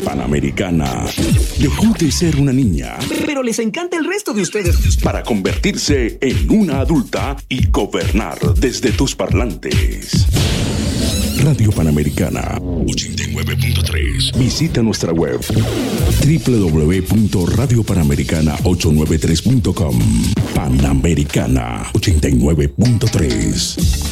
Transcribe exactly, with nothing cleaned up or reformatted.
Panamericana dejó de ser una niña, pero les encanta el resto de ustedes, para convertirse en una adulta y gobernar desde tus parlantes. Radio Panamericana ochenta y nueve punto tres. Visita nuestra web doble u doble u doble u punto radio panamericana ochocientos noventa y tres punto com. Panamericana ochenta y nueve punto tres.